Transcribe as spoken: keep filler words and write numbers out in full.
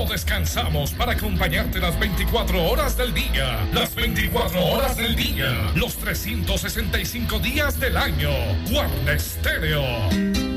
No descansamos para acompañarte las veinticuatro horas del día. Las veinticuatro horas del día. Los trescientos sesenta y cinco días del año. Guarda Estéreo.